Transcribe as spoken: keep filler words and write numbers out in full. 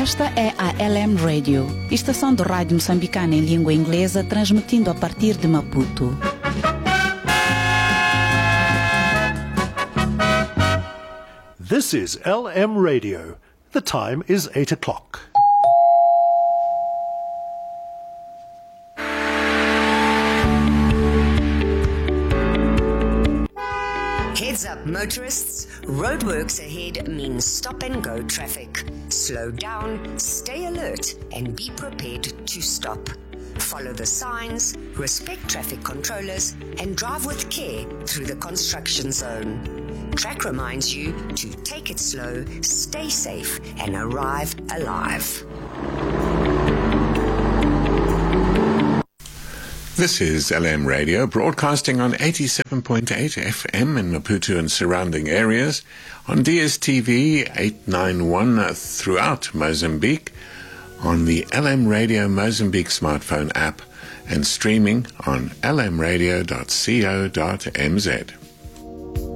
Esta é a L M Radio, estação de rádio moçambicana em língua inglesa, transmitindo a partir de Maputo. This is L M Radio. The time is eight o'clock. Heads up, motorists. Roadworks ahead means stop-and-go traffic. Slow down, stay alert, and be prepared to stop. Follow the signs, respect traffic controllers, and drive with care through the construction zone. Track reminds you to take it slow, stay safe, and arrive alive. This is L M Radio, broadcasting on eighty-seven point eight F M in Maputo and surrounding areas, on D S T V eight ninety-one throughout Mozambique, on the L M Radio Mozambique smartphone app, and streaming on l m radio dot co dot m z.